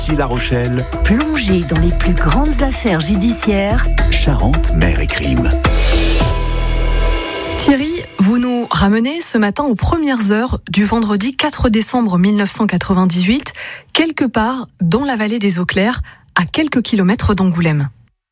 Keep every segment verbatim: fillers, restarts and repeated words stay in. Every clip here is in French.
Ici La Rochelle, plongé dans les plus grandes affaires judiciaires. Charente, mer et crime. Thierry, vous nous ramenez ce matin aux premières heures du vendredi quatre décembre mille neuf cent quatre-vingt-dix-huit, quelque part dans la vallée des Eaux Claires, à quelques kilomètres d'Angoulême.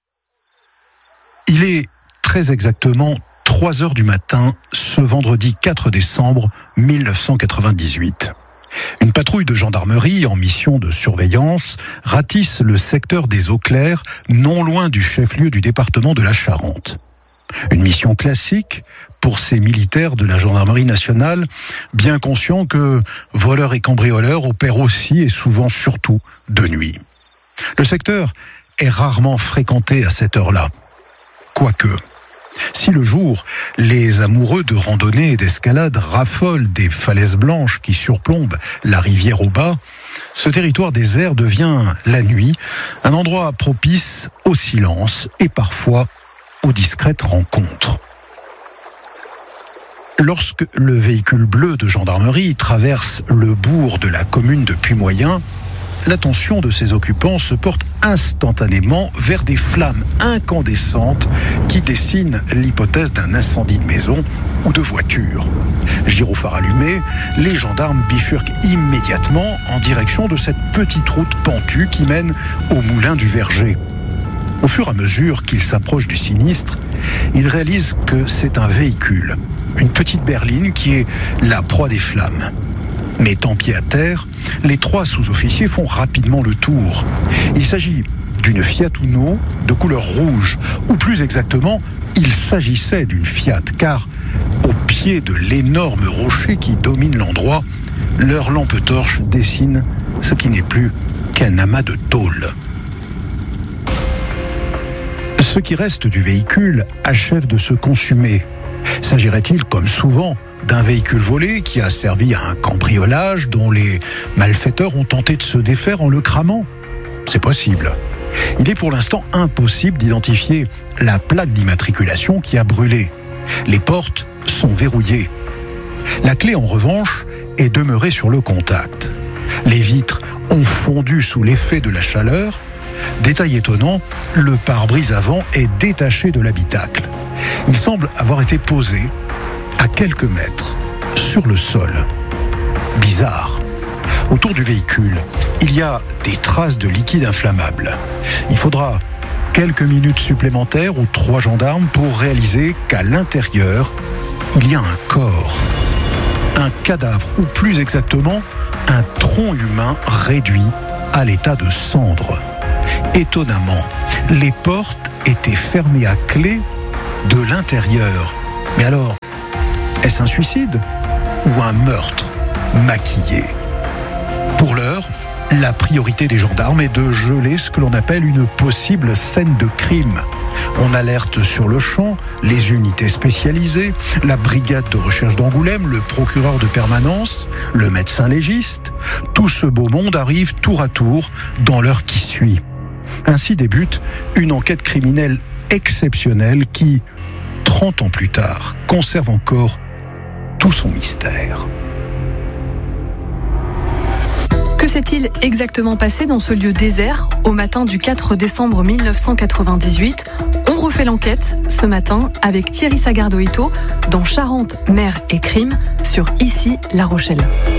Il est très exactement trois heures du matin, ce vendredi quatre décembre mille neuf cent quatre-vingt-dix-huit. Une patrouille de gendarmerie en mission de surveillance ratisse le secteur des Eaux Claires, non loin du chef-lieu du département de la Charente. Une mission classique pour ces militaires de la gendarmerie nationale, bien conscients que voleurs et cambrioleurs opèrent aussi et souvent surtout de nuit. Le secteur est rarement fréquenté à cette heure-là. Quoique, si le jour, les amoureux de randonnée et d'escalade raffolent des falaises blanches qui surplombent la rivière au bas, ce territoire désert devient, la nuit, un endroit propice au silence et parfois aux discrètes rencontres. Lorsque le véhicule bleu de gendarmerie traverse le bourg de la commune de Puy-Moyen, l'attention de ses occupants se porte instantanément vers des flammes incandescentes qui dessinent l'hypothèse d'un incendie de maison ou de voiture. Gyrophare allumé, les gendarmes bifurquent immédiatement en direction de cette petite route pentue qui mène au moulin du Verger. Au fur et à mesure qu'ils s'approchent du sinistre, ils réalisent que c'est un véhicule, une petite berline qui est la proie des flammes. Mettant pied à terre, les trois sous-officiers font rapidement le tour. Il s'agit d'une Fiat Uno de couleur rouge, ou plus exactement, il s'agissait d'une Fiat, car au pied de l'énorme rocher qui domine l'endroit, leur lampe torche dessine ce qui n'est plus qu'un amas de tôle. Ce qui reste du véhicule achève de se consumer. S'agirait-il, comme souvent, d'un véhicule volé qui a servi à un cambriolage dont les malfaiteurs ont tenté de se défaire en le cramant? C'est possible. Il est pour l'instant impossible d'identifier la plaque d'immatriculation qui a brûlé. Les portes sont verrouillées. La clé, en revanche, est demeurée sur le contact. Les vitres ont fondu sous l'effet de la chaleur. Détail étonnant, le pare-brise avant est détaché de l'habitacle. Il semble avoir été posé à quelques mètres, sur le sol. Bizarre. Autour du véhicule, il y a des traces de liquide inflammable. Il faudra quelques minutes supplémentaires aux trois gendarmes pour réaliser qu'à l'intérieur, il y a un corps. Un cadavre, ou plus exactement, un tronc humain réduit à l'état de cendre. Étonnamment, les portes étaient fermées à clé de l'intérieur. Mais alors, est-ce un suicide ou un meurtre maquillé? Pour l'heure, la priorité des gendarmes est de geler ce que l'on appelle une possible scène de crime. On alerte sur le champ les unités spécialisées, la brigade de recherche d'Angoulême, le procureur de permanence, le médecin légiste. Tout ce beau monde arrive tour à tour dans l'heure qui suit. Ainsi débute une enquête criminelle exceptionnelle qui, trente ans plus tard, conserve encore tout son mystère. Que s'est-il exactement passé dans ce lieu désert au matin du quatre décembre mille neuf cent quatre-vingt-dix-huit? On refait l'enquête ce matin avec Thierry Sagardoito dans Charente, mer et crime sur Ici La Rochelle.